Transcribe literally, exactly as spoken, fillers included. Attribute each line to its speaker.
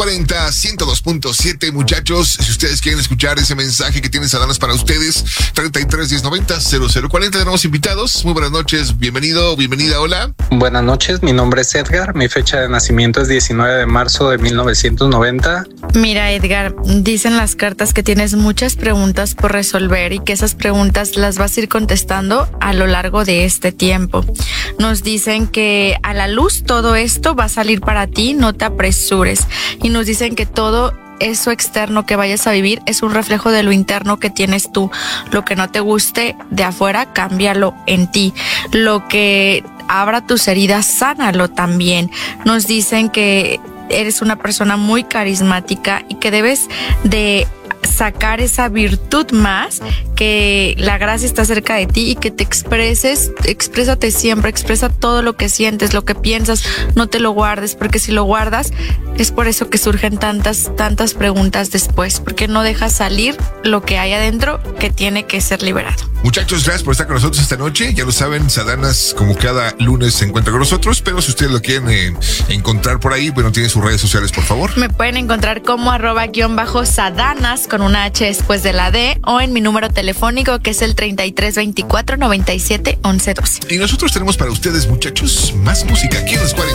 Speaker 1: cuarenta, ciento dos punto siete, muchachos. Si ustedes quieren escuchar ese mensaje que tiene Sadanas para ustedes, treinta y tres, diez, noventa, cero cero cuarenta. Tenemos invitados. Muy buenas noches. Bienvenido, bienvenida, hola.
Speaker 2: Buenas noches, mi nombre es Edgar. Mi fecha de nacimiento es diecinueve de marzo de mil novecientos noventa.
Speaker 3: Mira, Edgar, dicen las cartas que tienes muchas preguntas por resolver y que esas preguntas las vas a ir contestando a lo largo de este tiempo. Nos dicen que a la luz todo esto va a salir para ti, no te apresures. Y nos dicen que todo eso externo que vayas a vivir es un reflejo de lo interno que tienes tú. Lo que no te guste de afuera, cámbialo en ti. Lo que abra tus heridas, sánalo también. Nos dicen que eres una persona muy carismática y que debes de sacar esa virtud más, que la gracia está cerca de ti y que te expreses, exprésate siempre, expresa todo lo que sientes, lo que piensas, no te lo guardes, porque si lo guardas es por eso que surgen tantas, tantas preguntas después, porque no dejas salir lo que hay adentro que tiene que ser liberado.
Speaker 1: Muchachos, gracias por estar con nosotros esta noche. Ya lo saben, Sadanas como cada lunes se encuentra con nosotros, pero si ustedes lo quieren eh, encontrar por ahí, bueno, tiene sus redes sociales, por favor.
Speaker 3: Me pueden encontrar como arroba guión bajo Sadanas con una H después de la D, o en mi número telefónico que es el treinta y tres, veinticuatro, noventa y siete, once, doce.
Speaker 1: Y nosotros tenemos para ustedes, muchachos, más música aquí en los cuarenta.